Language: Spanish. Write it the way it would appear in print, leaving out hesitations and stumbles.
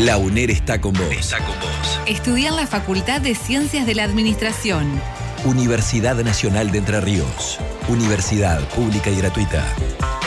La UNER está con vos. Estudia en la Facultad de Ciencias de la Administración. Universidad Nacional de Entre Ríos. Universidad pública y gratuita.